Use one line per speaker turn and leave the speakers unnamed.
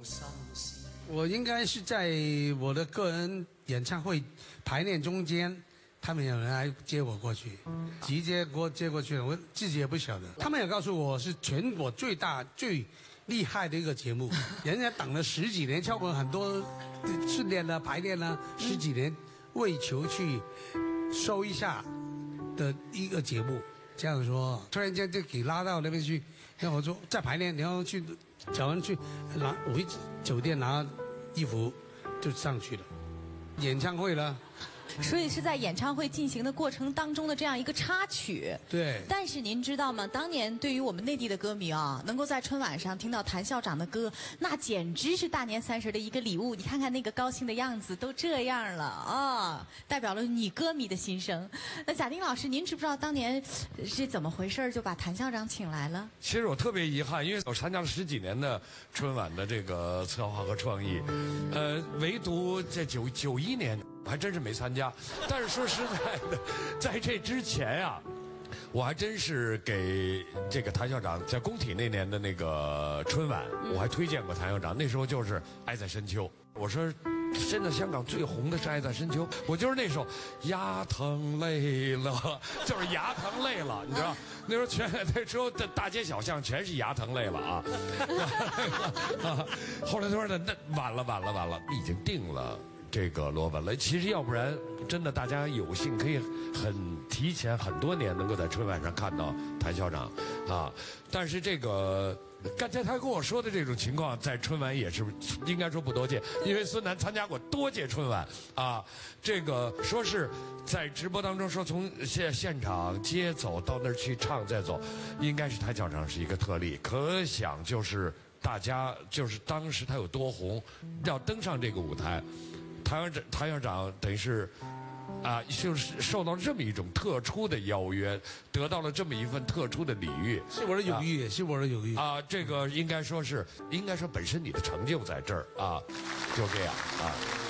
我应该是在我的个人演唱会排练中间，他们有人来接我过去，直接给我接过去了，我自己也不晓得。他们也告诉我是全国最大最厉害的一个节目，人家等了10几年，跳过很多训练了排练了10几年，为求去收一下的一个节目。这样说，突然间就给拉到那边去，然后我说再排练，然后去找人去回酒店拿衣服就上去了，演唱会了。
所以是在演唱会进行的过程当中的这样一个插曲。
对。
但是您知道吗？当年对于我们内地的歌迷啊，能够在春晚上听到谭校长的歌，那简直是大年30的一个礼物。你看看那个高兴的样子，都这样了啊，代表了女歌迷的心声。那贾丁老师，您知不知道当年是怎么回事就把谭校长请来了？
其实我特别遗憾，因为我参加了10几年的春晚的这个策划和创意，唯独在91年。还真是没参加，但是说实在的，在这之前呀，我还真是给这个谭校长在工体那年的那个春晚，我还推荐过谭校长。那时候就是《爱在深秋》，我说现在香港最红的是《爱在深秋》，我就是那首牙疼累了，就是牙疼累了，你知道。那时候的大街小巷全是牙疼累了啊！后来他说那晚了，已经定了这个罗文了。其实要不然，真的大家有幸可以很提前很多年能够在春晚上看到谭校长啊。但是这个刚才他跟我说的这种情况，在春晚也是应该说不多见，因为孙楠参加过多届春晚啊。这个说是在直播当中说从现场接走到那儿去唱再走，应该是谭校长是一个特例，可想就是大家就是当时他有多红，要登上这个舞台，谭校长等于是。就是受到这么一种特殊的邀约，得到了这么一份特殊的礼遇，
是我的友谊，也是我的友谊
啊。这个应该说本身你的成就在这儿啊，就这样啊。